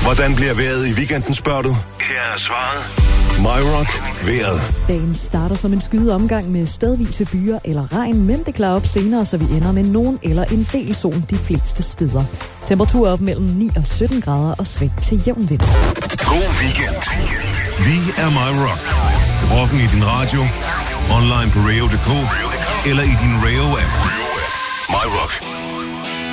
Hvordan bliver vejret i weekenden, spørger du? Her er svaret. MyRock vejret. Dagen starter som en skyet omgang med stedvise byer eller regn, men det klarer op senere, så vi ender med nogen eller en del sol de fleste steder. Temperaturer op mellem 9 og 17 grader og sving til jævn vind. God weekend. Vi er MyRock. Rocken i din radio, online på radio.dk eller i din Radio-app. MyRock.